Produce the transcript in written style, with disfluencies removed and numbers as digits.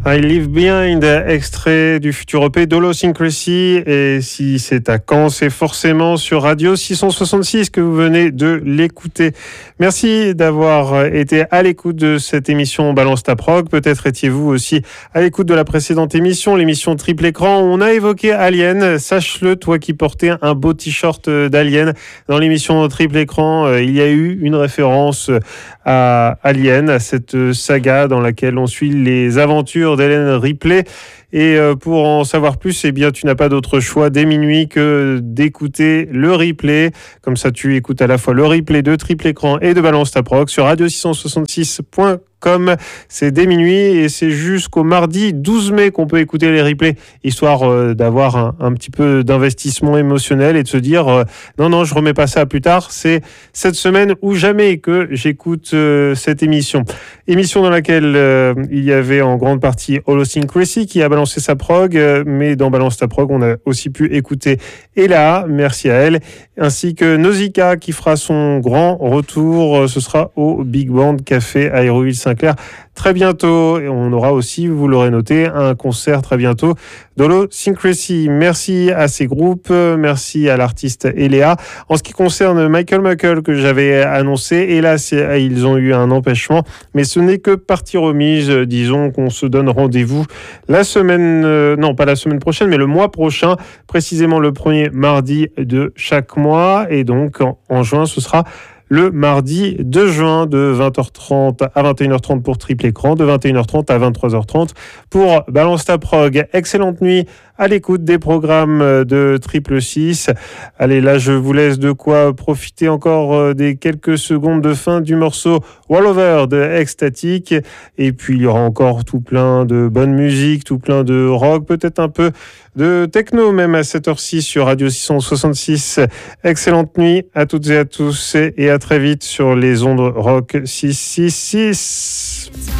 I Leave Behind, extrait du futur EP d'Holosyncracy. Et si c'est à Caen, c'est forcément sur Radio 666 que vous venez de l'écouter. Merci d'avoir été à l'écoute de cette émission Balance ta prog. Peut-être étiez-vous aussi à l'écoute de la précédente émission, l'émission Triple Écran. On a évoqué Alien. Sache-le, toi qui portais un beau t-shirt d'Alien. Dans l'émission Triple Écran, il y a eu une référence à Alien, à cette saga dans laquelle on suit les aventures d'Hélène Ripley. Et pour en savoir plus, eh bien, tu n'as pas d'autre choix dès minuit que d'écouter le replay. Comme ça, tu écoutes à la fois le replay de Triple Écran et de Balance ta prog sur radio666.com. C'est dès minuit et c'est jusqu'au mardi 12 mai qu'on peut écouter les replays, histoire d'avoir un petit peu d'investissement émotionnel et de se dire non, je remets pas ça plus tard. C'est cette semaine ou jamais que j'écoute cette émission. Émission dans laquelle il y avait en grande partie Holosyncracy qui a balancé sa prog, mais dans Balance ta prog, on a aussi pu écouter Ella, merci à elle, ainsi que Nausicaa qui fera son grand retour. Ce sera au Big Band Café à Hérouville-Saint-Clair très bientôt. Et on aura aussi, vous l'aurez noté, un concert très bientôt d'Holosyncracy. Merci à ces groupes, merci à l'artiste Eléa. En ce qui concerne Michael Muckle que j'avais annoncé, hélas, ils ont eu un empêchement, mais ce n'est que partie remise. Disons qu'on se donne rendez-vous la semaine, non pas la semaine prochaine, mais le mois prochain, précisément le premier mardi de chaque mois. Et donc en juin, ce sera le mardi 2 juin de 20h30 à 21h30 pour Triple Écran, de 21h30 à 23h30 pour Balance ta prog. Excellente nuit à l'écoute des programmes de Triple 6. Allez, là, je vous laisse de quoi profiter encore des quelques secondes de fin du morceau Wall Over de Ecstatic. Et puis, il y aura encore tout plein de bonne musique, tout plein de rock, peut-être un peu de techno, même à cette heure-ci sur Radio 666. Excellente nuit à toutes et à tous et à très vite sur les ondes rock 666.